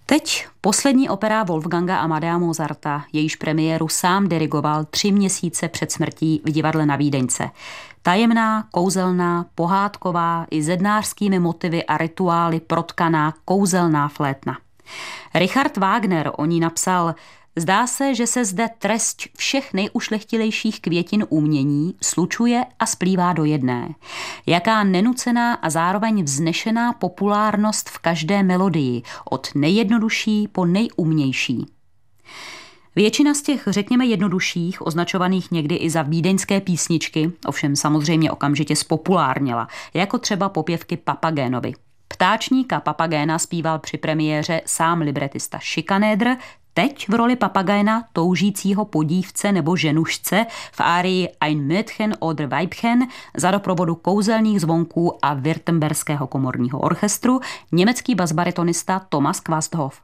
Teď poslední opera Wolfganga Amadea Mozarta, jejíž premiéru sám dirigoval 3 měsíce před smrtí v divadle na Vídeňce. Tajemná, kouzelná, pohádková i zednářskými motivy a rituály protkaná kouzelná flétna. Richard Wagner o ní napsal: Zdá se, že se zde tresť všech nejušlechtilejších květin umění slučuje a splývá do jedné. Jaká nenucená a zároveň vznešená populárnost v každé melodii, od nejjednodušší po nejumnější. Většina z těch, řekněme, jednodušších, označovaných někdy i za vídeňské písničky, ovšem samozřejmě okamžitě spopulárněla, jako třeba popěvky Papagénovi. Ptáčníka Papagéna zpíval při premiéře sám libretista Schikaneder, teď v roli Papagéna toužícího po dívce nebo ženušce v árii Ein Mädchen oder Weibchen za doprovodu kouzelných zvonků a Württemberského komorního orchestru německý basbaritonista Thomas Quasthoff.